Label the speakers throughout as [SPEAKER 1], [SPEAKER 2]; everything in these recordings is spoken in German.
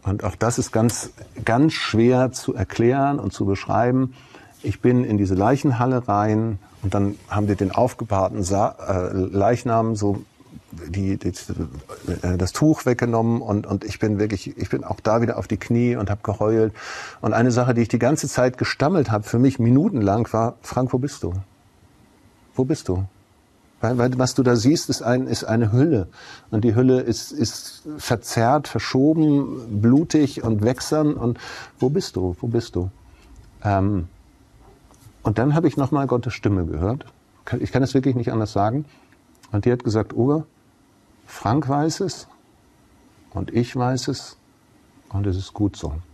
[SPEAKER 1] Und auch das ist ganz, ganz schwer zu erklären und zu beschreiben. Ich bin in diese Leichenhalle rein und dann haben wir den aufgebahrten Leichnam so das Tuch weggenommen und ich bin auch da wieder auf die Knie und habe geheult. Und eine Sache, die ich die ganze Zeit gestammelt habe, für mich minutenlang, war: Frank, wo bist du? Wo bist du? Weil was du da siehst, ist eine Hülle. Und die Hülle ist verzerrt, verschoben, blutig und wächsern. Und wo bist du? Wo bist du? Und dann habe ich nochmal Gottes Stimme gehört. Ich kann es wirklich nicht anders sagen. Und die hat gesagt: Uwe, Frank weiß es und ich weiß es und es ist gut so.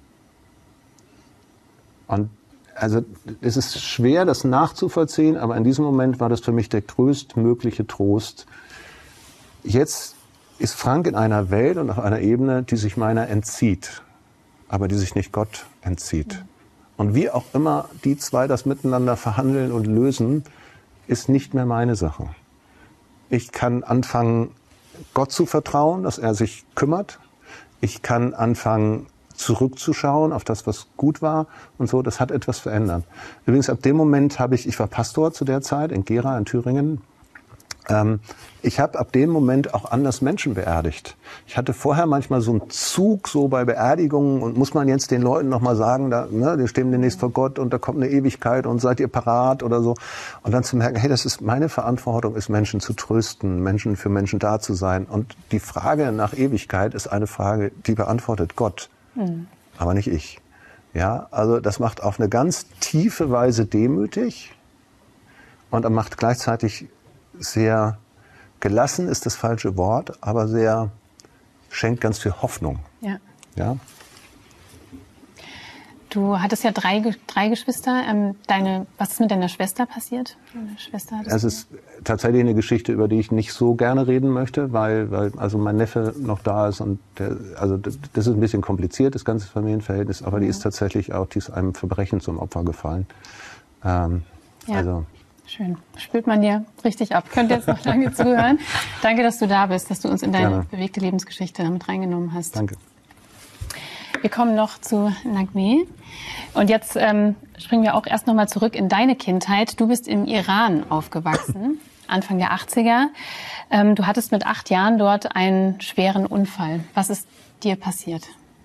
[SPEAKER 1] Und also es ist schwer, das nachzuvollziehen, aber in diesem Moment war das für mich der größtmögliche Trost. Jetzt ist Frank in einer Welt und auf einer Ebene, die sich meiner entzieht, aber die sich nicht Gott entzieht. Und wie auch immer die zwei das miteinander verhandeln und lösen, ist nicht mehr meine Sache. Ich kann anfangen, Gott zu vertrauen, dass er sich kümmert. Ich kann anfangen, zurückzuschauen auf das, was gut war und so. Das hat etwas verändert. Übrigens, ab dem Moment ich war Pastor zu der Zeit in Gera in Thüringen. Ich habe ab dem Moment auch anders Menschen beerdigt. Ich hatte vorher manchmal so einen Zug so bei Beerdigungen und muss man jetzt den Leuten nochmal sagen, die stehen demnächst vor Gott und da kommt eine Ewigkeit und seid ihr parat oder so. Und dann zu merken, hey, das ist meine Verantwortung, ist Menschen zu trösten, für Menschen da zu sein. Und die Frage nach Ewigkeit ist eine Frage, die beantwortet Gott, aber nicht ich. Ja, also das macht auf eine ganz tiefe Weise demütig und er macht gleichzeitig sehr gelassen, ist das falsche Wort, aber schenkt ganz viel Hoffnung.
[SPEAKER 2] Ja.
[SPEAKER 1] Ja?
[SPEAKER 2] Du hattest ja drei Geschwister. Was ist mit deiner Schwester passiert?
[SPEAKER 1] Es ist tatsächlich eine Geschichte, über die ich nicht so gerne reden möchte, weil also mein Neffe noch da ist und das ist ein bisschen kompliziert, das ganze Familienverhältnis, aber die ist tatsächlich auch, die ist einem Verbrechen zum Opfer gefallen.
[SPEAKER 2] Schön. Spürt man dir richtig ab. Könnt ihr jetzt noch lange zuhören. Danke, dass du da bist, dass du uns in deine bewegte Lebensgeschichte mit reingenommen hast.
[SPEAKER 1] Danke.
[SPEAKER 2] Wir kommen noch zu Naghmeh. Und jetzt springen wir auch erst noch mal zurück in deine Kindheit. Du bist im Iran aufgewachsen, Anfang der 80er. Du hattest mit 8 Jahren dort einen schweren Unfall. Was ist dir passiert?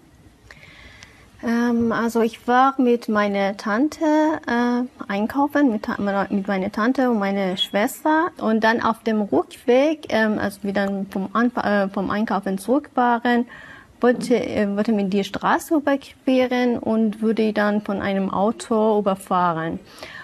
[SPEAKER 3] Also ich war mit meiner Tante einkaufen, mit meiner Tante und meiner Schwester. Und dann auf dem Rückweg, als wir dann vom Einkaufen zurück waren, wollte mir die Straße überqueren und wurde dann von einem Auto überfahren.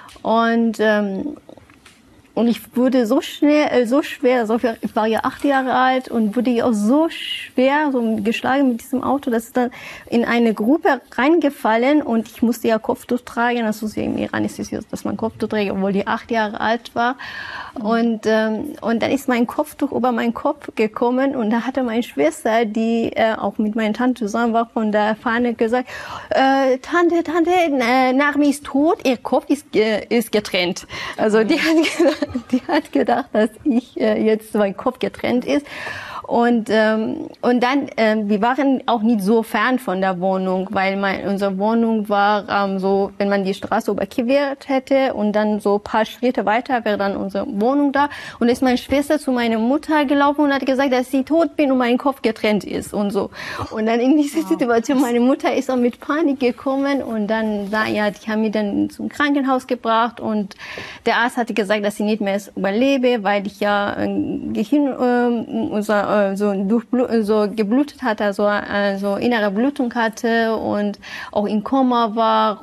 [SPEAKER 3] Und ich wurde ich war ja 8 Jahre alt und wurde auch so schwer geschlagen mit diesem Auto, dass ich dann in eine Gruppe reingefallen und ich musste ja Kopftuch tragen. Also im Iran ist es so, dass man Kopftuch trägt, obwohl ich 8 Jahre alt war. Und dann ist mein Kopftuch über meinen Kopf gekommen und da hatte meine Schwester, die auch mit meiner Tante zusammen war, von der Fahne gesagt: Tante, Naghmeh ist tot, ihr Kopf ist getrennt. Also die hat gedacht, dass jetzt mein Kopf getrennt ist. Und dann, wir waren auch nicht so fern von der Wohnung, weil unsere Wohnung war so, wenn man die Straße überquert hätte und dann so ein paar Schritte weiter wäre dann unsere Wohnung da. Und ist meine Schwester zu meiner Mutter gelaufen und hat gesagt, dass sie tot bin und mein Kopf getrennt ist und so. Und dann in dieser Situation, meine Mutter ist auch mit Panik gekommen und dann, die haben mich dann zum Krankenhaus gebracht und der Arzt hatte gesagt, dass ich nicht mehr überlebe, weil ich ja Gehirn, so geblutet hatte, also innere Blutung hatte und auch in Koma war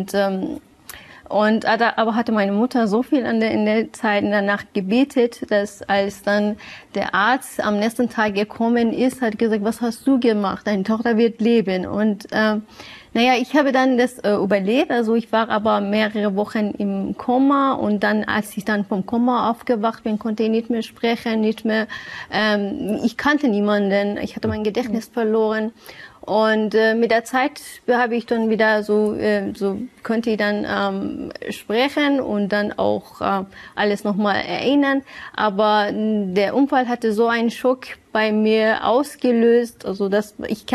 [SPEAKER 3] aber hatte meine Mutter so viel in der Zeit danach gebetet, dass als dann der Arzt am nächsten Tag gekommen ist, hat gesagt: Was hast du gemacht? Deine Tochter wird leben. Und ich habe dann das überlebt. Also ich war aber mehrere Wochen im Koma und dann, als ich dann vom Koma aufgewacht bin, konnte ich nicht mehr sprechen, ich kannte niemanden. Ich hatte mein Gedächtnis verloren. Und mit der Zeit habe ich dann wieder konnte ich dann sprechen und dann auch alles nochmal erinnern. Aber der Unfall hatte so einen Schock bei mir ausgelöst, also dass ich